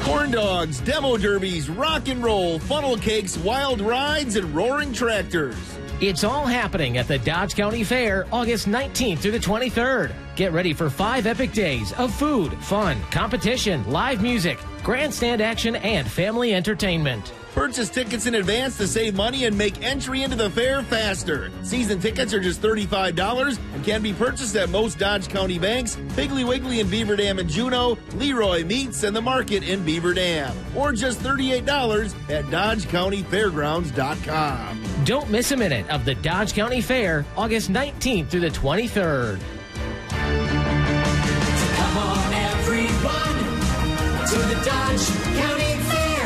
Corn dogs, demo derbies, rock and roll, funnel cakes, wild rides, and roaring tractors. It's all happening at the Dodge County Fair, August 19th through the 23rd. Get ready for 5 epic days of food, fun, competition, live music, grandstand action, and family entertainment. Purchase tickets in advance to save money and make entry into the fair faster. Season tickets are just $35 and can be purchased at most Dodge County banks, Piggly Wiggly in Beaver Dam and Juneau, Leroy Meats and the Market in Beaver Dam, or just $38 at DodgeCountyFairgrounds.com. Don't miss a minute of the Dodge County Fair, August 19th through the 23rd. Come on, everyone, to the Dodge County Fair.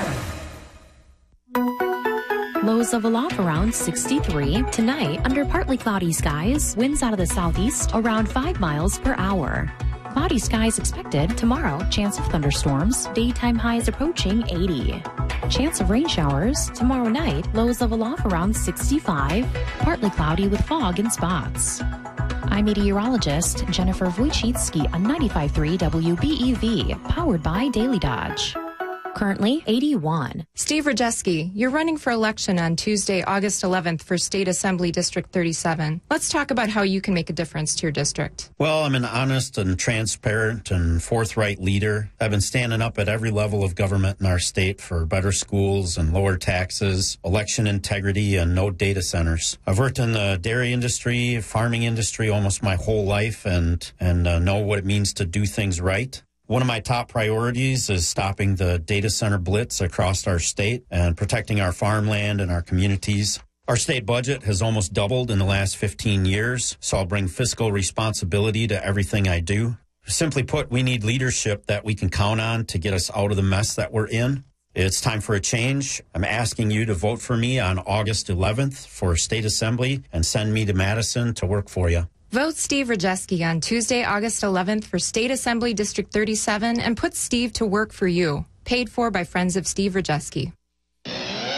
Lows of aloft around 63. Tonight, under partly cloudy skies, winds out of the southeast around 5 miles per hour. Cloudy skies expected tomorrow. Chance of thunderstorms. Daytime highs approaching 80. Chance of rain showers tomorrow night. Lows of aloft around 65. Partly cloudy with fog in spots. I'm meteorologist Jennifer Wojcicki on 95.3 WBEV, powered by Daily Dodge. Currently 81. Steve Rajeski, you're running for election on Tuesday, August 11th for State Assembly District 37. Let's talk about how you can make a difference to your district. Well, I'm an honest and transparent and forthright leader. I've been standing up at every level of government in our state for better schools and lower taxes, election integrity, and no data centers. I've worked in the dairy industry, farming industry almost my whole life and know what it means to do things right. One of my top priorities is stopping the data center blitz across our state and protecting our farmland and our communities. Our state budget has almost doubled in the last 15 years, so I'll bring fiscal responsibility to everything I do. Simply put, we need leadership that we can count on to get us out of the mess that we're in. It's time for a change. I'm asking you to vote for me on August 11th for State Assembly and send me to Madison to work for you. Vote Steve Rajeski on Tuesday, August 11th for State Assembly District 37 and put Steve to work for you. Paid for by Friends of Steve Rajeski.